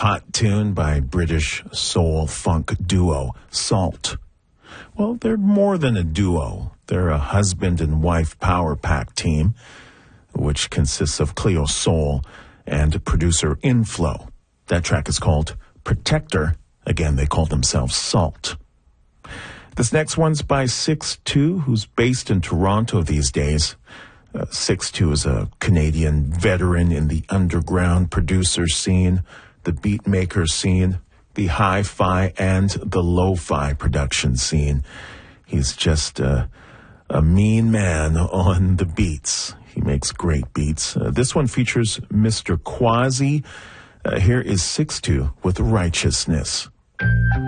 hot tune by British soul funk duo SAULT. Well, they're more than a duo. They're a husband and wife power pack team, which consists of Cleo Sol and producer Inflow. That track is called Protector. Again, they call themselves SAULT. This next one's by 6'2", who's based in Toronto these days. 6'2" is a Canadian veteran in the underground producer scene, the beat maker scene, the hi-fi and the lo-fi production scene. He's just a mean man on the beats. He makes great beats. This one features Mr. Quasi. Here is 6'2" with Righteousness.